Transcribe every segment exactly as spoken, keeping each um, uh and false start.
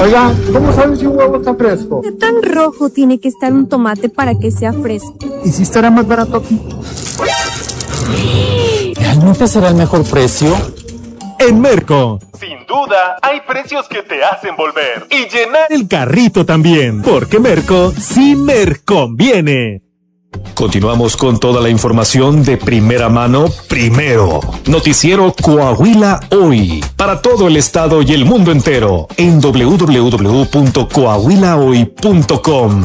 Oiga, ¿cómo sabes si un huevo está fresco? ¿Qué tan rojo tiene que estar un tomate para que sea fresco? ¿Y si estará más barato aquí? ¿Realmente será el mejor precio? En Merco, sin duda, hay precios que te hacen volver y llenar el carrito también, porque Merco sí Merconviene. Continuamos con toda la información de primera mano primero. Noticiero Coahuila Hoy, para todo el estado y el mundo entero, en doble u doble u doble u punto coahuila hoy punto com.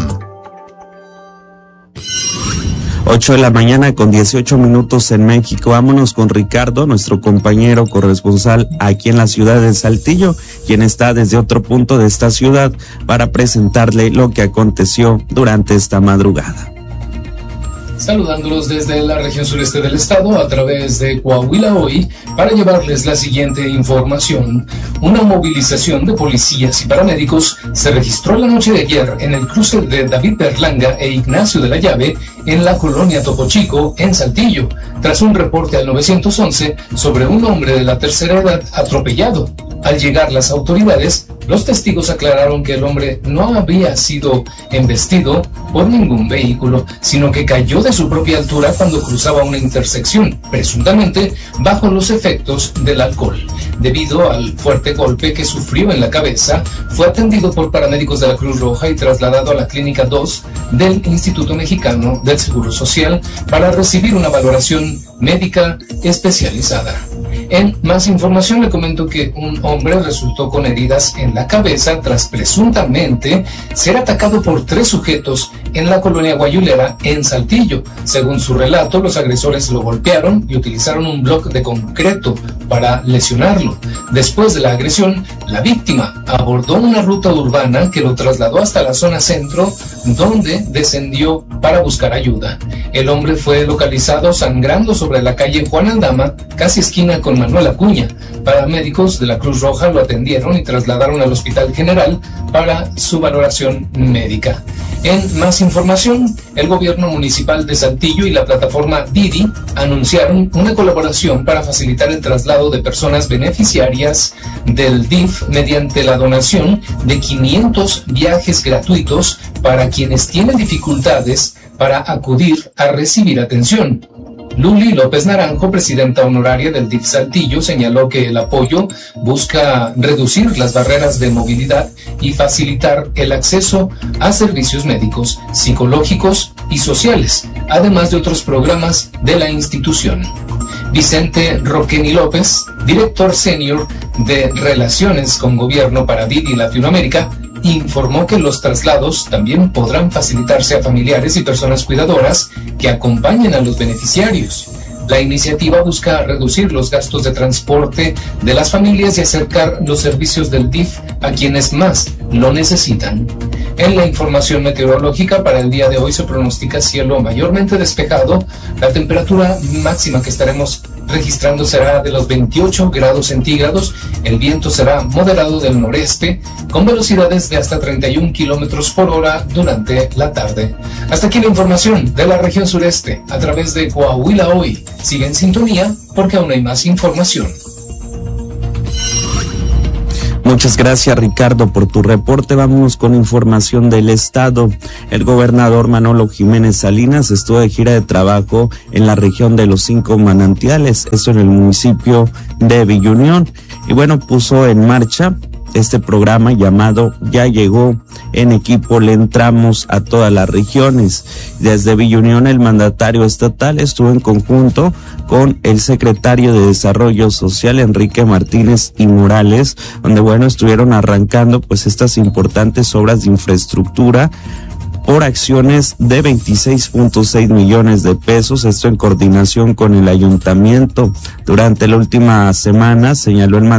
ocho de la mañana con dieciocho minutos en México. Vámonos con Ricardo, nuestro compañero corresponsal aquí en la ciudad de Saltillo, quien está desde otro punto de esta ciudad para presentarle lo que aconteció durante esta madrugada. Saludándolos desde la región sureste del estado a través de Coahuila Hoy para llevarles la siguiente información. Una movilización de policías y paramédicos se registró la noche de ayer en el cruce de David Berlanga e Ignacio de la Llave en la colonia Topo Chico, en Saltillo, tras un reporte al nueve once sobre un hombre de la tercera edad atropellado. Al llegar las autoridades, los testigos aclararon que el hombre no había sido embestido por ningún vehículo, sino que cayó de su propia altura cuando cruzaba una intersección, presuntamente bajo los efectos del alcohol. Debido al fuerte golpe que sufrió en la cabeza, fue atendido por paramédicos de la Cruz Roja y trasladado a la Clínica dos del Instituto Mexicano del Seguro Social para recibir una valoración médica especializada. En más información le comento que un hombre resultó con heridas en la cabeza tras presuntamente ser atacado por tres sujetos en la colonia Guayulera en Saltillo. Según su relato, los agresores lo golpearon y utilizaron un bloque de concreto para lesionarlo. Después de la agresión, la víctima abordó una ruta urbana que lo trasladó hasta la zona centro, donde descendió para buscar ayuda. El hombre fue localizado sangrando sobre la calle Juan Aldama, casi esquina con Manuel Acuña. Paramédicos de la Cruz Roja lo atendieron y trasladaron al Hospital General para su valoración médica. En más información, el gobierno municipal de Saltillo y la plataforma Didi anunciaron una colaboración para facilitar el traslado de personas beneficiarias del D I F mediante la donación de quinientos viajes gratuitos para quienes tienen dificultades para acudir a recibir atención. Luli López Naranjo, presidenta honoraria del D I F Saltillo, señaló que el apoyo busca reducir las barreras de movilidad y facilitar el acceso a servicios médicos, psicológicos y sociales, además de otros programas de la institución. Vicente Roqueni López, director senior de Relaciones con Gobierno para Didi Latinoamérica, informó que los traslados también podrán facilitarse a familiares y personas cuidadoras que acompañen a los beneficiarios. La iniciativa busca reducir los gastos de transporte de las familias y acercar los servicios del D I F a quienes más lo necesitan. En la información meteorológica para el día de hoy se pronostica cielo mayormente despejado. La temperatura máxima que estaremos registrando será de los veintiocho grados centígrados. El viento será moderado del noreste con velocidades de hasta treinta y un kilómetros por hora durante la tarde. Hasta aquí la información de la región sureste a través de Coahuila Hoy. Sigue en sintonía porque aún hay más información. Muchas gracias, Ricardo, por tu reporte. Vámonos con información del estado. El gobernador Manolo Jiménez Salinas estuvo de gira de trabajo en la región de los Cinco Manantiales, esto en el municipio de Villa Unión. Y bueno, puso en marcha este programa llamado Ya Llegó. En equipo le entramos a todas las regiones. Desde Villa Unión, el mandatario estatal estuvo en conjunto con el secretario de Desarrollo Social, Enrique Martínez y Morales, donde bueno, estuvieron arrancando pues estas importantes obras de infraestructura por acciones de veintiséis punto seis millones de pesos, esto en coordinación con el ayuntamiento. Durante la última semana, señaló el mandatario,